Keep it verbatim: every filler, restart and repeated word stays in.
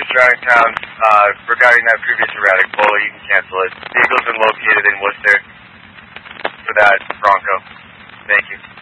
to surrounding towns uh, regarding that previous erratic pull. You can cancel it. Vehicle's been located in Worcester for that Bronco. Thank you.